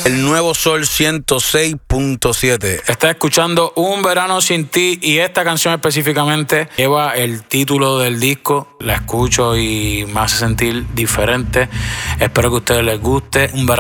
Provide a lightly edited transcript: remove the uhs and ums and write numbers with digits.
El Nuevo Sol 106.7. Estás escuchando Un Verano Sin Ti y esta canción específicamente lleva el título del disco. La escucho y me hace sentir diferente. Espero que a ustedes les guste. Un verano